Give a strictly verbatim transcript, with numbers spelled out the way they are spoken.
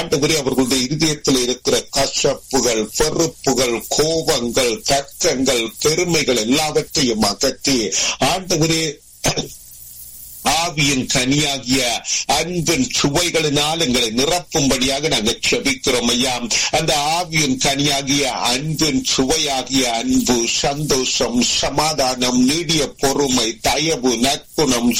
ஆண்டவரே, அவர்களுடைய இருதயத்தில் இருக்கிற கசப்புகள், வெறுப்புகள், கோபங்கள், தர்க்கங்கள், பெருமைகள் எல்லாவற்றையும் அகற்றி ஆண்டவரே ஆவியின் கனியாகிய அன்பின் சுவைகளினால் எங்களை நிரப்பும்படியாக நாங்கள் செபிக்கிறோம் ஐயா. அந்த ஆவியின் கனியாகிய அன்பின் சுவையாகிய அன்பு, சந்தோஷம், சமாதானம், நீடிய பொறுமை, தயவு, நற்குணம்,